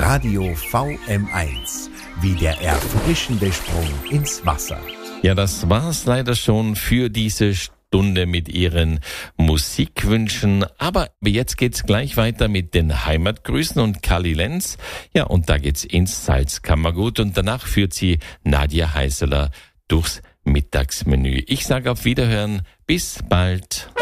Radio VM1, wie der erfrischende Sprung ins Wasser. Ja, das war's leider schon für diese Stunde mit Ihren Musikwünschen. Aber jetzt geht's gleich weiter mit den Heimatgrüßen und Kali Lenz. Ja, und da geht's ins Salzkammergut und danach führt sie Nadja Heißeler durchs Mittagsmenü. Ich sage auf Wiederhören, bis bald.